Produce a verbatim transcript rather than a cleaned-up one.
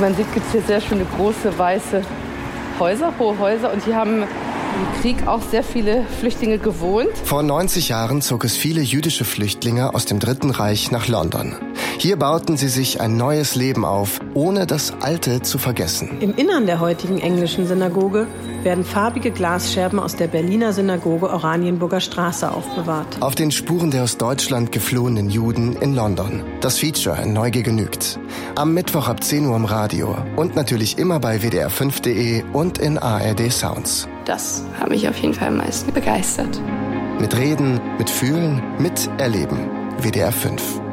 man sieht, gibt es hier sehr schöne große weiße Häuser, hohe Häuser. Und hier haben im Krieg auch sehr viele Flüchtlinge gewohnt. Vor neunzig Jahren zog es viele jüdische Flüchtlinge aus dem Dritten Reich nach London. Hier bauten sie sich ein neues Leben auf, ohne das Alte zu vergessen. Im Innern der heutigen englischen Synagoge werden farbige Glasscherben aus der Berliner Synagoge Oranienburger Straße aufbewahrt. Auf den Spuren der aus Deutschland geflohenen Juden in London. Das Feature in Neugier genügt. Am Mittwoch ab zehn Uhr im Radio und natürlich immer bei w d r fünf punkt d e und in A R D Sounds. Das hat mich auf jeden Fall am meisten begeistert. Mit Reden, mit Fühlen, mit Erleben. W D R fünf.